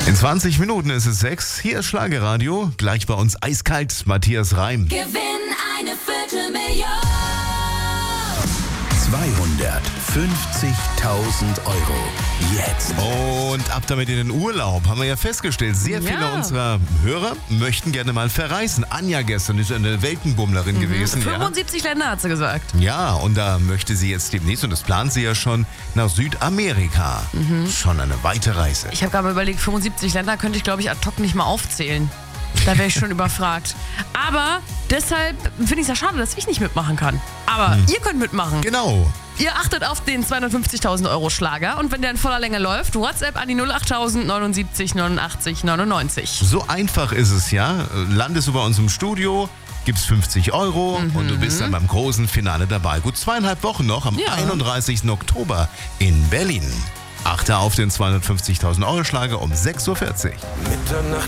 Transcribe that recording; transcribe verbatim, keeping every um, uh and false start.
In zwanzig Minuten ist es sechs. Hier ist Schlagerradio. Gleich bei uns eiskalt Matthias Reim. Gewinn eine Viertelmillion. zweihundertfünfzigtausend Euro. Jetzt. Und ab damit in den Urlaub, haben wir ja festgestellt. Sehr viele Ja. unserer Hörer möchten gerne mal verreisen. Anja gestern ist eine Weltenbummlerin Mhm. gewesen. fünfundsiebzig Länder hat sie gesagt. Ja. ja, und da möchte sie jetzt demnächst, und das plant sie ja schon, nach Südamerika. Mhm. Schon eine weite Reise. Ich habe gerade mal überlegt, fünfundsiebzig Länder könnte ich, glaube ich, ad hoc nicht mal aufzählen. Da wäre ich schon überfragt. Aber deshalb finde ich es ja schade, dass ich nicht mitmachen kann. Aber ihr könnt mitmachen. Genau. Ihr achtet auf den zweihundertfünfzigtausend Euro Schlager und wenn der in voller Länge läuft, WhatsApp an die null achttausend neunundsiebzig neunundachtzig neunundneunzig. So einfach ist es, ja. Landest du bei uns im Studio, gibst fünfzig Euro und du bist dann beim großen Finale dabei. Gut zweieinhalb Wochen noch, am Ja. einunddreißigsten Oktober in Berlin. Achte auf den zweihundertfünfzigtausend Euro Schlager um sechs Uhr vierzig. Mitternacht